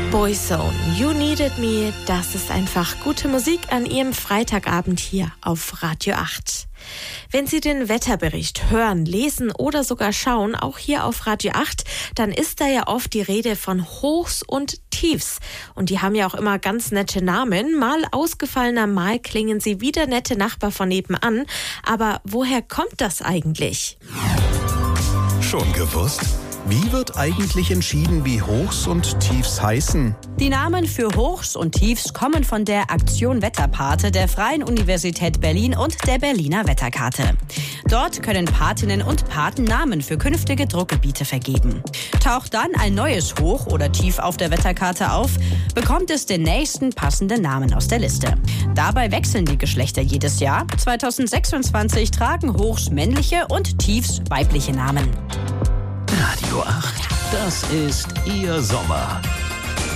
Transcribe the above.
Boyzone, You Needed Me, das ist einfach gute Musik an Ihrem Freitagabend hier auf Radio 8. Wenn Sie den Wetterbericht hören, lesen oder sogar schauen, auch hier auf Radio 8, dann ist da ja oft die Rede von Hochs und Tiefs. Und die haben ja auch immer ganz nette Namen. Mal ausgefallener, mal klingen sie wie der nette Nachbar von nebenan. Aber woher kommt das eigentlich? Schon gewusst? Wie wird eigentlich entschieden, wie Hochs und Tiefs heißen? Die Namen für Hochs und Tiefs kommen von der Aktion Wetterpate der Freien Universität Berlin und der Berliner Wetterkarte. Dort können Patinnen und Paten Namen für künftige Druckgebiete vergeben. Taucht dann ein neues Hoch oder Tief auf der Wetterkarte auf, bekommt es den nächsten passenden Namen aus der Liste. Dabei wechseln die Geschlechter jedes Jahr. 2026 tragen Hochs männliche und Tiefs weibliche Namen. Radio 8, das ist Ihr Sommer.